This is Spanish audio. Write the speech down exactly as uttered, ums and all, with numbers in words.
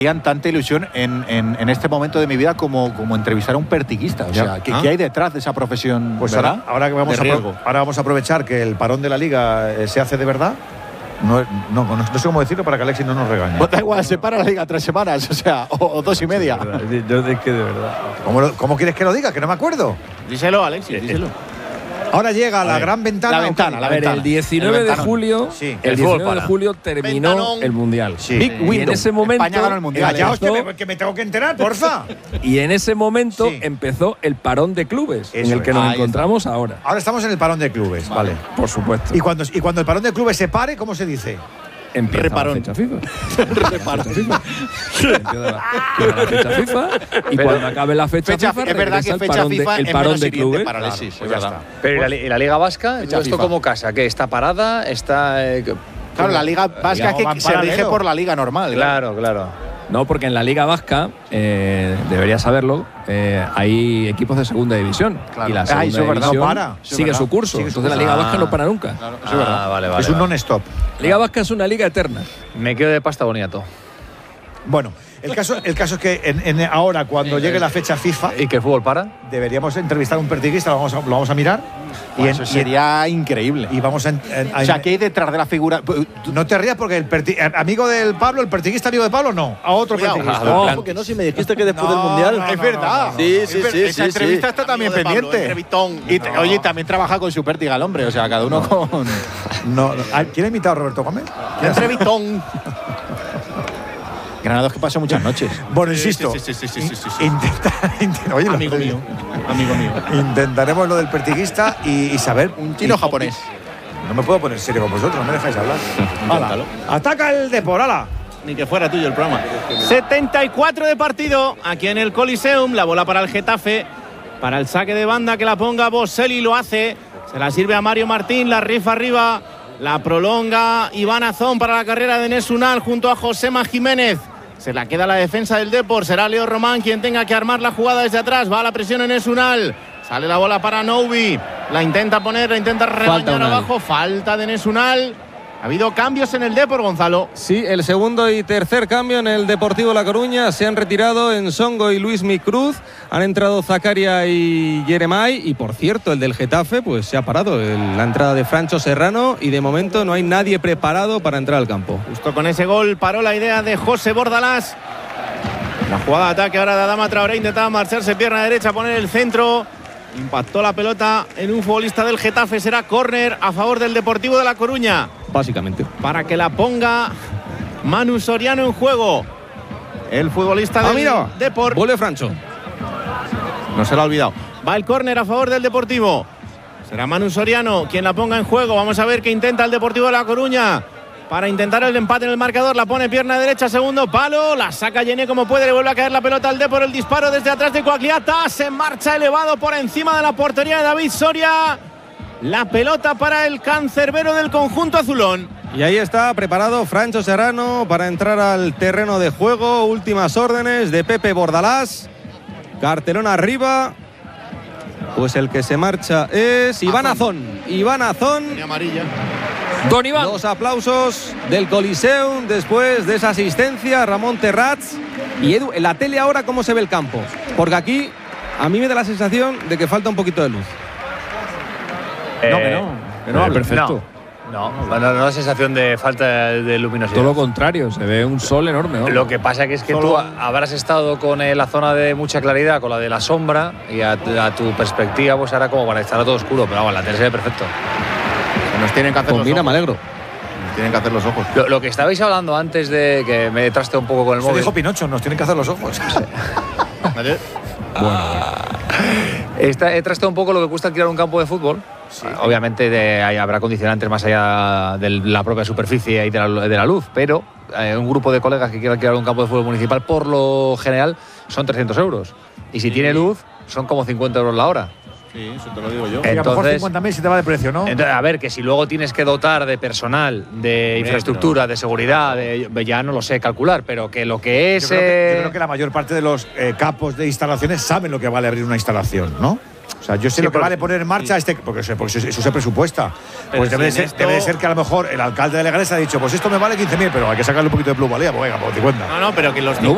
tanta ilusión en, en, en este momento de mi vida como, como entrevistar a un pertiguista. O sea, ¿qué, ¿Ah? ¿qué hay detrás de esa profesión? Pues ahora, ahora, que vamos a, ahora vamos a aprovechar que el parón de la Liga eh, se hace de verdad. No, no, no, no sé cómo decirlo para que Alexis no nos regañe. Pues da igual, se para la Liga tres semanas, o sea, o, o dos y media. Yo es que de verdad. ¿Cómo, lo, ¿Cómo quieres que lo diga? Que no me acuerdo. Díselo, Alexis, díselo. Ahora llega la gran ventana. La ventana, la A ver, ventana. el diecinueve de julio, sí. el El diecinueve de para. julio terminó Ventanón. el Mundial. Sí. Big Y window. en ese momento España ganó el Mundial. Callaos, empezó- que, me, que me tengo que enterar, porfa. Y en ese momento Sí. empezó el parón de clubes, Eso en el que es. nos Ahí encontramos ahora. Ahora estamos en el parón de clubes, vale. Por supuesto. Y cuando, y cuando el parón de clubes se pare, ¿cómo se dice? Empieza Reparón. la fecha FIFA. Empieza la FIFA. Empieza la, empieza la fecha FIFA. Y Pero- cuando acabe la fecha, Fecha, FIFA, es verdad regresa que el fecha parón de- FIFA el es parón menos de hiriente clubes. para Alexis, Pues es ya verdad. está. Pero ¿y la, li- la Liga Vasca? Fecha ¿Esto FIFA. como casa? ¿Qué? ¿Está parada? ¿Está...? eh, que- Claro, la Liga Vasca Digamos, es van que se rige paralelo. por la Liga normal. Claro, claro. No, porque en la Liga Vasca, eh, debería saberlo, eh, hay equipos de segunda división. Claro. Y la Ah, segunda eso es verdad, división no para. Eso es sigue verdad. su curso. Sigue su Entonces la curso. Liga Vasca Ah. no para nunca. Claro, eso es verdad. Ah, vale, vale. es un vale. non-stop. Liga Vasca es una liga eterna. Me quedo de pasta boniato. Bueno, el caso, el caso es que en, en ahora, cuando llegue la fecha FIFA, ¿Y que el fútbol para? deberíamos entrevistar a un pertiguista, lo vamos a, lo vamos a mirar. Y, Eso en- sería increíble. y vamos a, en- en- a- O sea, ¿qué hay detrás de la figura? No te rías porque el perti- eh, amigo del Pablo, el pertiguista amigo de Pablo, no. A otro Cuidado. pertiguista. No, No, porque no, si me dijiste que después del No, Mundial. no, es no, verdad. no, no. Sí, Es sí, ver- sí, Esa sí, entrevista sí. está también Amigo de Pablo, pendiente. entrevistón. Y te- No. Oye, también trabaja con su pértiga el hombre. O sea, cada uno con. no, no. Ah, ¿quién ha invitado a Roberto Gómez? Entrevistón. Granados que pasó muchas noches. Bueno, insisto. Sí, sí, sí, sí, sí, sí, sí. Intenta- int- oye, lo Amigo que- mío. Amigo mío. Intentaremos lo del pertiguista y, y saber. Un chino y- japonés. No me puedo poner serio con vosotros, no me dejáis hablar. Inténtalo. Hala, ataca el Depor, ala. Ni que fuera tuyo el programa. setenta y cuatro de partido aquí en el Coliseum. La bola para el Getafe. Para el saque de banda que la ponga Boselli, lo hace. Se la sirve a Mario Martín, la rifa arriba. La prolonga Iván Azón para la carrera de Nesunal junto a Josema Jiménez. Se la queda la defensa del Depor. Será Leo Román quien tenga que armar la jugada desde atrás. Va a la presión en Nesunal. Sale la bola para Noubi. La intenta poner, la intenta rebañar Unal. abajo. Falta de Nesunal. Ha habido cambios en el Depor, Gonzalo. Sí, el segundo y tercer cambio en el Deportivo La Coruña. Se han retirado Ensongo y Luis Micruz. Han entrado Zacaria y Jeremai. Y por cierto, el del Getafe pues se ha parado. El- la entrada de Francho Serrano. Y de momento no hay nadie preparado para entrar al campo. Justo con ese gol paró la idea de José Bordalás. La jugada de ataque ahora de Adama Traoré. Intentaba marcharse pierna derecha, poner el centro. Impactó la pelota en un futbolista del Getafe. Será córner a favor del Deportivo de La Coruña. Básicamente. Para que la ponga Manu Soriano en juego. El futbolista Ah, del mira. Depor. Vuelve Francho. No se lo ha olvidado. Va el córner a favor del Deportivo. Será Manu Soriano quien la ponga en juego. Vamos a ver qué intenta el Deportivo de La Coruña. Para intentar el empate en el marcador. La pone pierna derecha, segundo palo. La saca Yené como puede. Le vuelve a caer la pelota al Depor. El disparo desde atrás de Coagliata. Se marcha elevado por encima de la portería de David Soria. La pelota para el cancerbero del conjunto azulón. Y ahí está preparado Francho Serrano para entrar al terreno de juego. Últimas órdenes de Pepe Bordalás. Cartelón arriba. Pues el que se marcha es Iván Azón. Iván Azón. Amarilla. Don Iván. Dos aplausos del Coliseum después de esa asistencia. Ramón Terrats. Y Edu, en la tele ahora, ¿cómo se ve el campo? Porque aquí a mí me da la sensación de que falta un poquito de luz. No, que no. Que no, Eh, perfecto. No, no, no, no da sensación de falta de luminosidad. Todo lo contrario, se ve un sol enorme, ¿no? Lo que pasa que es que tú habrás estado con eh, la zona de mucha claridad, con la de la sombra, y a, a tu perspectiva pues ahora como para estar todo oscuro, pero vamos, la tele se ve perfecto. Nos tienen que hacer Pues los mira, ojos. me alegro. Nos tienen que hacer los ojos. Lo, lo que estabais hablando antes de que me traste un poco con el Se móvil. dijo Pinocho, nos tienen que hacer los ojos. Esta, he trasteado un poco lo que cuesta alquilar un campo de fútbol. Sí. Obviamente de, hay, habrá condicionantes más allá de la propia superficie y de la, de la luz, pero eh, un grupo de colegas que quiera alquilar un campo de fútbol municipal por lo general son trescientos euros. Y si sí. tiene luz son como cincuenta euros la hora. Sí, eso te lo digo yo. Y a lo mejor Entonces, cincuenta mil si te va de precio, ¿no? entonces, a ver, que si luego tienes que dotar de personal, de infraestructura, de seguridad, de, ya no lo sé calcular, pero que lo que es… Yo creo que, eh, yo creo que la mayor parte de los eh, capos de instalaciones saben lo que vale abrir una instalación, ¿no? O sea, yo sé Sí, lo que pero- vale poner en marcha este, porque, se- porque eso, eso se presupuesta. Pues si debe de, en ser, esto- debe de ser que a lo mejor el alcalde de Leganés ha dicho, pues esto me vale quince mil, pero hay que sacarle un poquito de plusvalía, pues venga, pues cincuenta. No, no, pero que los No hubo